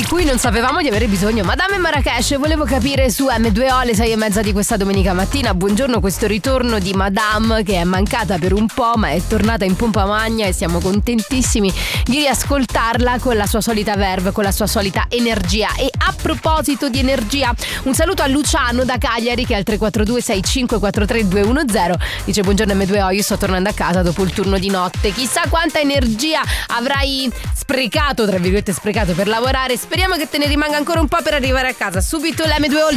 di cui non sapevamo di avere bisogno. Madame Marrakesh, volevo capire su M2O alle 6:30 di questa domenica mattina. Buongiorno, questo ritorno di Madame che è mancata per un po', ma è tornata in pompa magna e siamo contentissimi di riascoltarla con la sua solita verve, con la sua solita energia. E a proposito di energia, un saluto a Luciano da Cagliari che è al 342 6543 210. Dice: buongiorno M2O, io sto tornando a casa dopo il turno di notte. Chissà quanta energia avrai sprecato, tra virgolette sprecato, per lavorare. Speriamo che te ne rimanga ancora un po' per arrivare a casa. Subito l'M2O